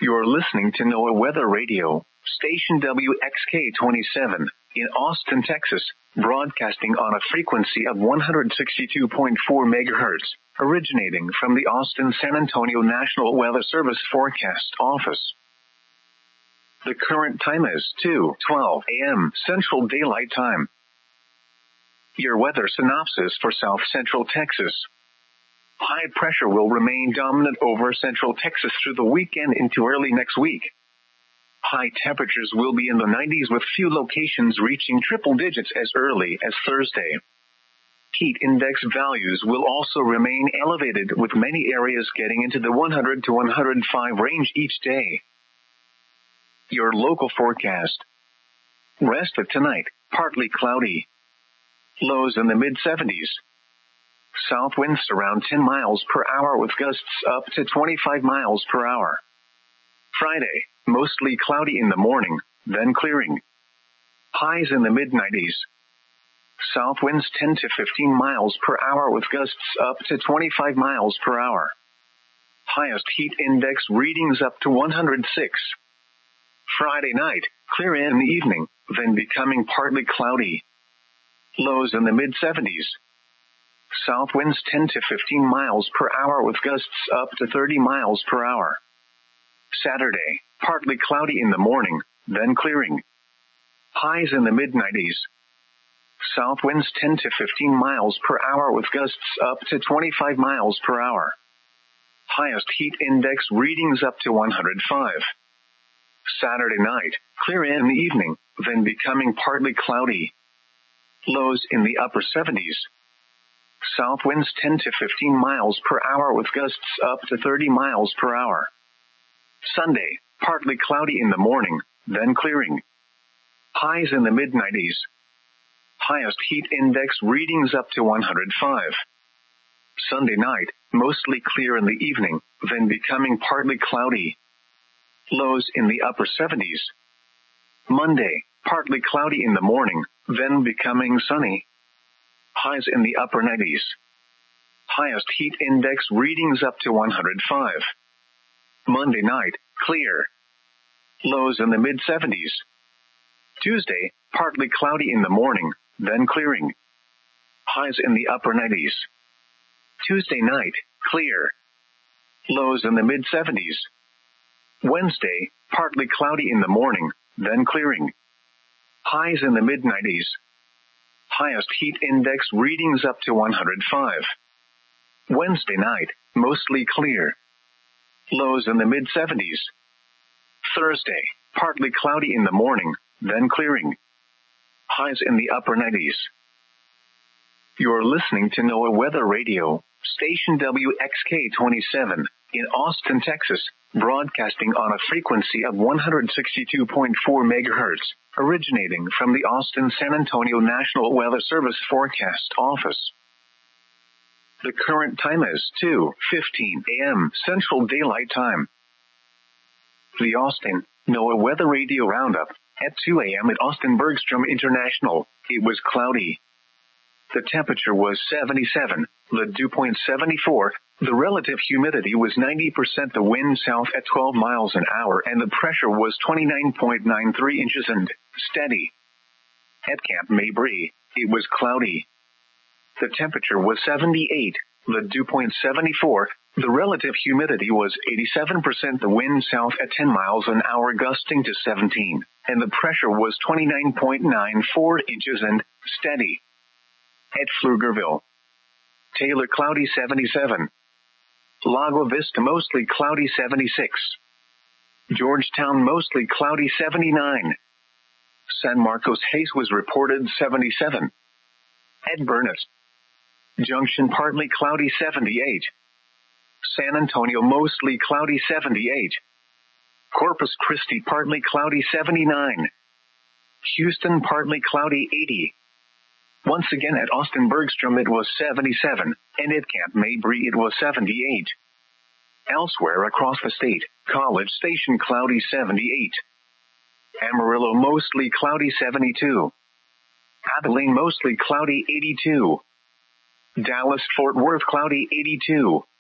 You're listening to NOAA Weather Radio, station WXK-27, in Austin, Texas, broadcasting on a frequency of 162.4 megahertz, originating from the Austin-San Antonio National Weather Service Forecast Office. The current time is 2:12 a.m. Central Daylight Time. Your weather synopsis for South Central Texas. High pressure will remain dominant over Central Texas through the weekend into early next week. High temperatures will be in the 90s with few locations reaching triple digits as early as Thursday. Heat index values will also remain elevated with many areas getting into the 100 to 105 range each day. Your local forecast. Rest of tonight, partly cloudy. Lows in the mid-70s. South winds around 10 miles per hour with gusts up to 25 miles per hour. Friday, mostly cloudy in the morning, then clearing. Highs in the mid-90s. South winds 10 to 15 miles per hour with gusts up to 25 miles per hour. Highest heat index readings up to 106. Friday night, clear in the evening, then becoming partly cloudy. Lows in the mid-70s. South winds 10 to 15 miles per hour with gusts up to 30 miles per hour. Saturday, partly cloudy in the morning, then clearing. Highs in the mid-90s. South winds 10 to 15 miles per hour with gusts up to 25 miles per hour. Highest heat index readings up to 105. Saturday night, clear in the evening, then becoming partly cloudy. Lows in the upper 70s. South winds 10 to 15 miles per hour with gusts up to 30 miles per hour. Sunday, partly cloudy in the morning, then clearing. Highs in the mid-90s. Highest heat index readings up to 105. Sunday night, mostly clear in the evening, then becoming partly cloudy. Lows in the upper 70s. Monday, partly cloudy in the morning, then becoming sunny. Highs in the upper 90s. Highest heat index readings up to 105. Monday night, clear. Lows in the mid-70s. Tuesday, partly cloudy in the morning, then clearing. Highs in the upper 90s. Tuesday night, clear. Lows in the mid-70s. Wednesday, partly cloudy in the morning, then clearing. Highs in the mid-90s. Highest heat index readings up to 105. Wednesday night, mostly clear. Lows in the mid-70s. Thursday, partly cloudy in the morning, then clearing. Highs in the upper 90s. You're listening to NOAA Weather Radio, station WXK-27, in Austin, Texas, broadcasting on a frequency of 162.4 megahertz, originating from the Austin-San Antonio National Weather Service Forecast Office. The current time is 2:15 a.m. Central Daylight Time. The Austin NOAA Weather Radio Roundup. At 2 a.m. at Austin Bergstrom International, it was cloudy. The temperature was 77, the dew point 74, the relative humidity was 90%, the wind south at 12 miles an hour, and the pressure was 29.93 inches and steady. At Camp Mabry, it was cloudy. The temperature was 78, the dew point 74, the relative humidity was 87%, the wind south at 10 miles an hour gusting to 17, and the pressure was 29.94 inches and steady. At Pflugerville, Taylor cloudy 77. Lago Vista mostly cloudy 76. Georgetown mostly cloudy 79. San Marcos Hayes was reported 77. At Burnett Junction partly cloudy 78. San Antonio mostly cloudy 78. Corpus Christi partly cloudy 79. Houston partly cloudy 80. Once again at Austin Bergstrom it was 77, and at Camp Mabry it was 78. Elsewhere across the state, College Station cloudy 78. Amarillo mostly cloudy 72. Abilene mostly cloudy 82. Dallas Fort Worth cloudy 82.